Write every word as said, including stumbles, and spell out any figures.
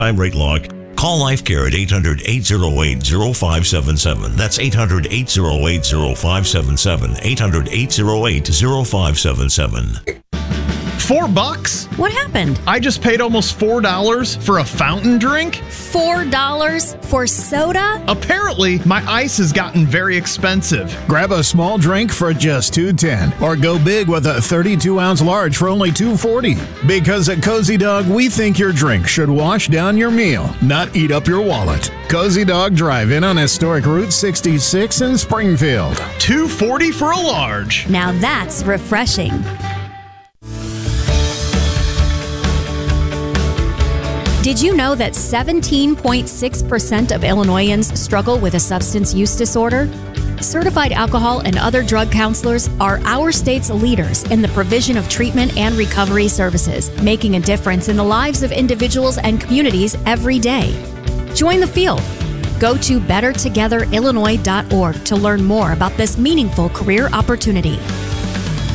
Crime rate log. Call Life Care at eight hundred, eight oh eight, oh five seven seven. That's eight hundred, eight oh eight, oh five seven seven. eight hundred, eight oh eight, oh five seven seven. Four bucks? What happened? I just paid almost four dollars for a fountain drink. Four dollars for soda? Apparently, my ice has gotten very expensive. Grab a small drink for just two ten, or go big with a thirty-two ounce large for only two forty. Because at Cozy Dog, we think your drink should wash down your meal, not eat up your wallet. Cozy Dog Drive-In on historic Route sixty-six in Springfield. two forty for a large. Now that's refreshing. Did you know that seventeen point six percent of Illinoisans struggle with a substance use disorder? Certified alcohol and other drug counselors are our state's leaders in the provision of treatment and recovery services, making a difference in the lives of individuals and communities every day. Join the field. Go to better together illinois dot org to learn more about this meaningful career opportunity.